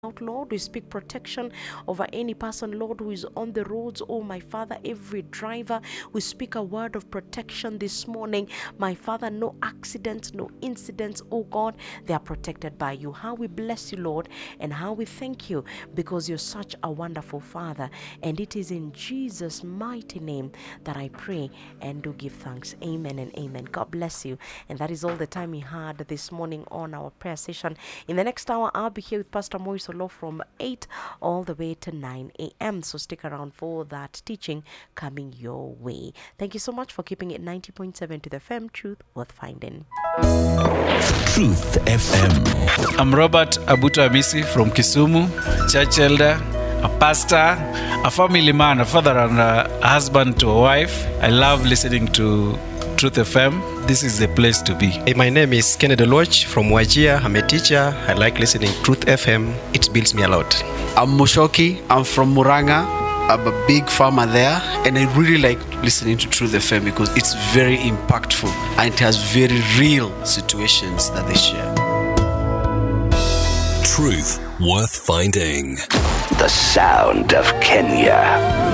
out, Lord. We speak protection over any person, Lord, who is on the roads. Oh, my Father, every driver, we speak a word of protection this morning. My Father, no accidents, no incidents. Oh, God, they are protected by you. How we bless you, Lord, and how we thank you because you're such a wonderful Father. And it is in Jesus' mighty name that I pray and do give thanks. Amen and amen. God bless you. And that is all the time we had this morning on our prayer session. In the next hour, I'll be here with Pastor Maurice Olo from 8 all the way to 9 a.m. So stick around for that teaching coming your way. Thank you so much for keeping it 90.7 to the FM. Truth worth finding. Truth FM. I'm Robert Abuto Amisi from Kisumu, church elder, a pastor, a family man, a father and a husband to a wife. I love listening to Truth FM. This is the place to be. Hey, my name is Kennedy Loch from Wajir. I'm a teacher. I like listening to Truth FM. It builds me a lot. I'm Mushoki. I'm from Muranga. I'm a big farmer there, and I really like listening to Truth FM because it's very impactful and it has very real situations that they share. Truth worth finding. The sound of Kenya.